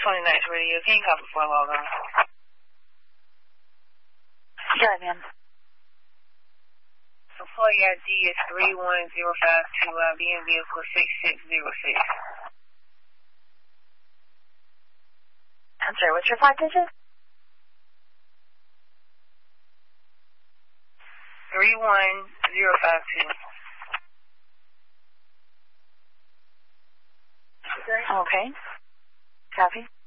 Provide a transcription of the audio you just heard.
29th radio. Can you copy before I log on? Sure, ma'am. Employee ID is 31052, being vehicle 6606. I'm sorry, what's your 5 digits? 31052. Okay. Copy.